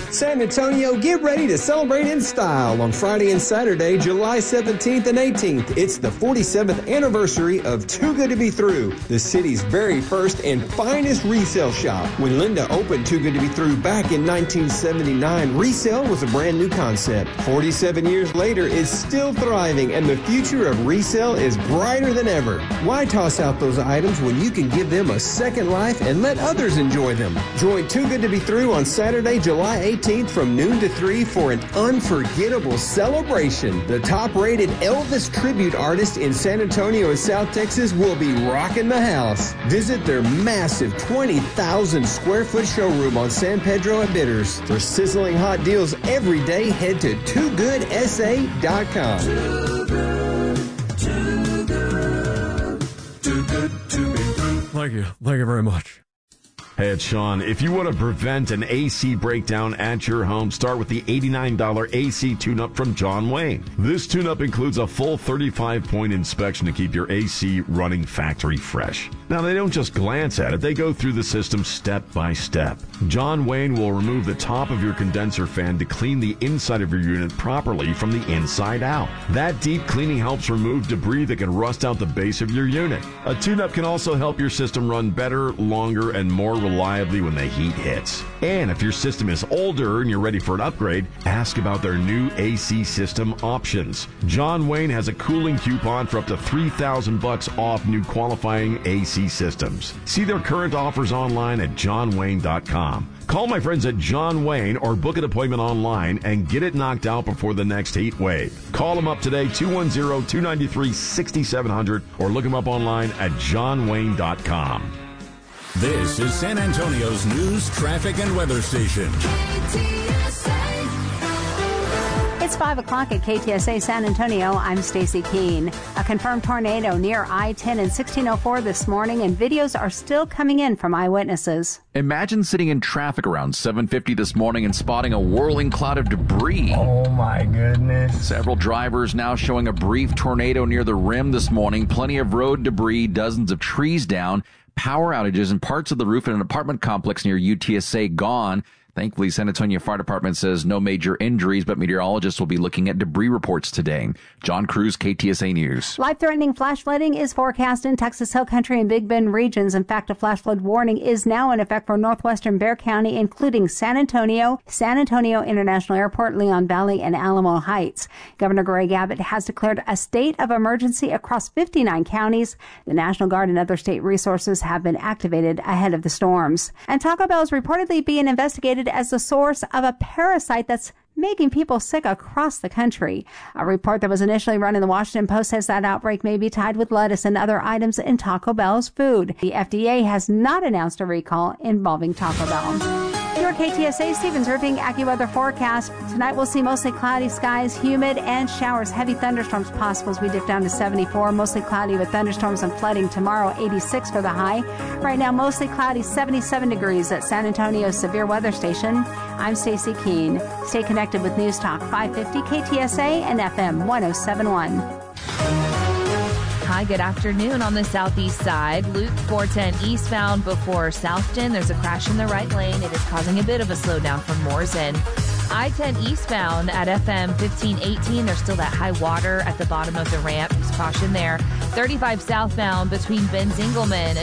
San Antonio, get ready to celebrate in style on Friday and Saturday, July 17th and 18th. It's the 47th anniversary of Too Good to Be Through, the city's very first and finest resale shop. When Linda opened Too Good to Be Through back in 1979, resale was a brand new concept. 47 years later, it's still thriving, and the future of resale is brighter than ever. Why toss out those items when you can give them a second life and let others enjoy them? Join Too Good to Be Through on Saturday, July 18th from noon to 3 for an unforgettable celebration. The top-rated Elvis tribute artist in San Antonio and South Texas will be rocking the house. Visit their massive 20,000 square foot showroom on San Pedro at Bitters. For sizzling hot deals every day, head to TooGoodSA.com. Too good, too good, too good to be through. Thank you very much. Hey, it's Sean. If you want to prevent an AC breakdown at your home, start with the $89 AC tune-up from John Wayne. This tune-up includes a full 35-point inspection to keep your AC running factory fresh. Now, they don't just glance at it. They go through the system step by step. John Wayne will remove the top of your condenser fan to clean the inside of your unit properly from the inside out. That deep cleaning helps remove debris that can rust out the base of your unit. A tune-up can also help your system run better, longer, and more reliably when the heat hits. And if your system is older and you're ready for an upgrade, ask about their new AC system options. John Wayne has a cooling coupon for up to $3,000 off new qualifying AC systems. See their current offers online at johnwayne.com. Call my friends at John Wayne or book an appointment online and get it knocked out before the next heat wave. Call them up today, 210-293-6700, or look them up online at johnwayne.com. This is San Antonio's news, traffic, and weather station. It's 5 o'clock at KTSA San Antonio. I'm Stacy Keene. A confirmed tornado near I-10 and 1604 this morning, and videos are still coming in from eyewitnesses. Imagine sitting in traffic around 7:50 this morning and spotting a whirling cloud of debris. Oh my goodness. Several drivers now showing a brief tornado near the rim this morning. Plenty of road debris, dozens of trees down, power outages, and parts of the roof in an apartment complex near UTSA gone. Thankfully, San Antonio Fire Department says no major injuries, but meteorologists will be looking at debris reports today. John Cruz, KTSA News. Life-threatening flash flooding is forecast in Texas Hill Country and Big Bend regions. In fact, a flash flood warning is now in effect for northwestern Bexar County, including San Antonio International Airport, Leon Valley, and Alamo Heights. Governor Greg Abbott has declared a state of emergency across 59 counties. The National Guard and other state resources have been activated ahead of the storms. And Taco Bell is reportedly being investigated as the source of a parasite that's making people sick across the country. A report that was initially run in the Washington Post says that outbreak may be tied with lettuce and other items in Taco Bell's food. The FDA has not announced a recall involving Taco Bell. Your KTSA Stevens Roofing AccuWeather forecast. Tonight we'll see mostly cloudy skies, humid, and showers. Heavy thunderstorms possible as we dip down to 74. Mostly cloudy with thunderstorms and flooding tomorrow, 86 for the high. Right now, mostly cloudy, 77 degrees at San Antonio's severe weather station. I'm Stacy Keene. Stay connected with News Talk 550 KTSA and FM 1071. Hi, good afternoon on the southeast side. Loop 410 eastbound before Southton. There's a crash in the right lane. It is causing a bit of a slowdown from Moore's End. I-10 eastbound at FM 1518. There's still that high water at the bottom of the ramp. Just caution there. 35 southbound between Ben Zingelman